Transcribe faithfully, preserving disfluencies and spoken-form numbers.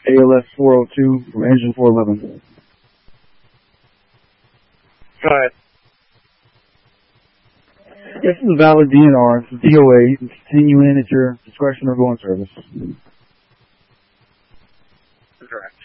A L S four oh two from Engine four eleven. Go ahead. This is a valid D N R. It's a D O A. You can continue in at your discretion or go on service. Correct.